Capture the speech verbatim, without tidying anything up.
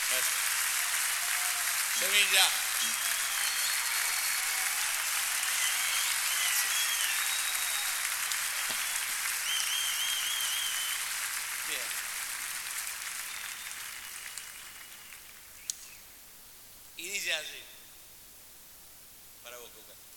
Semilla. Bien. Y dice así, para vos, Cuca.